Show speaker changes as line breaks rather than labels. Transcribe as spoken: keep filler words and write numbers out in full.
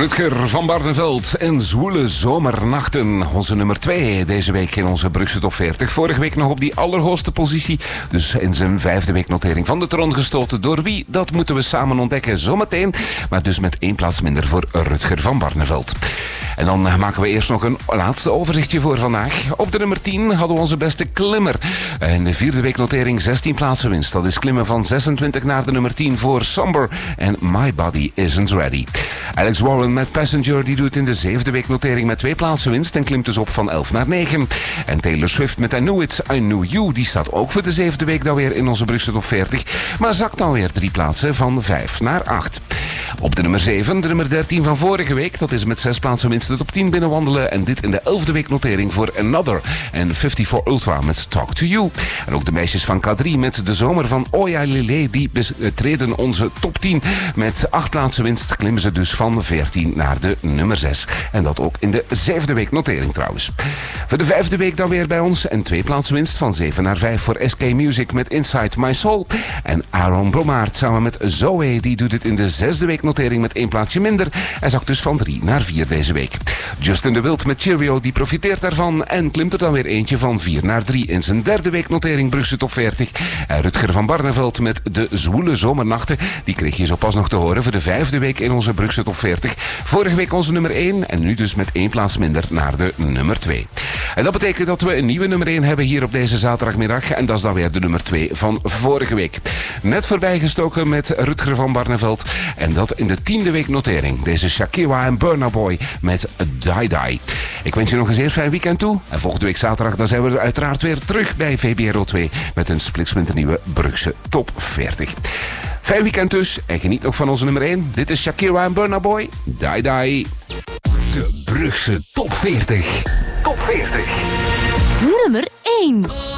Rutger van Barneveld en Zwoele Zomernachten. Onze nummer twee deze week in onze Brugse Top veertig. Vorige week nog op die allerhoogste positie. Dus in zijn vijfde weeknotering van de troon gestoten. Door wie? Dat moeten we samen ontdekken zometeen. Maar dus met één plaats minder voor Rutger van Barneveld. En dan maken we eerst nog een laatste overzichtje voor vandaag. Op de nummer tien hadden we onze beste klimmer. In de vierde weeknotering zestien plaatsen winst. Dat is klimmen van zesentwintig naar de nummer tien voor Somber en My Body Isn't Ready. Alex Warren met Passenger, die doet in de zevende weeknotering met twee plaatsen winst en klimt dus op van elf naar negen. En Taylor Swift met I Knew It, I Knew You, die staat ook voor de zevende week dan weer in onze Brugse Top veertig, maar zakt dan weer drie plaatsen van vijf naar acht. Op de nummer zeven, de nummer dertien van vorige week, dat is met zes plaatsen winst de top tien binnenwandelen en dit in de elfde weeknotering voor Another en vijfenvijftig Ultra met Talk To You. En ook de meisjes van K drie met De Zomer van Oya Lele, die betreden onze top tien. Met acht plaatsen winst klimmen ze dus van veertien naar de nummer zes. En dat ook in de zevende week notering trouwens. Voor de vijfde week dan weer bij ons en twee plaatsen winst van zeven naar vijf voor S K Music met Inside My Soul. En Aaron Bromaert samen met Zoe, die doet het in de zesde week notering met één plaatsje minder. En zakt dus van drie naar vier deze week. Justin de Wild met Cheerio, die profiteert daarvan en klimt er dan weer eentje van vier naar drie in zijn derde week notering Brugse Top veertig. En Rutger van Barneveld met De Zwoele Zomernachten, die kreeg je zo pas nog te horen voor de vijfde week in onze Brugse Top veertig. Vorige week onze nummer één en nu dus met één plaats minder naar de nummer twee. En dat betekent dat we een nieuwe nummer één hebben hier op deze zaterdagmiddag en dat is dan weer de nummer twee van vorige week. Net voorbij gestoken met Rutger van Barneveld en dat in de tiende week notering. Deze Shakira en Burna Boy met Die Die. Ik wens je nog een zeer fijn weekend toe en volgende week zaterdag dan zijn we uiteraard weer terug bij V B R O twee met een spliksplinternieuwe Brugse Top veertig. Fijn weekend dus en geniet nog van onze nummer één. Dit is Shakira en Burna Boy, Die Die.
De Brugse Top veertig.
Top veertig.
Nummer één.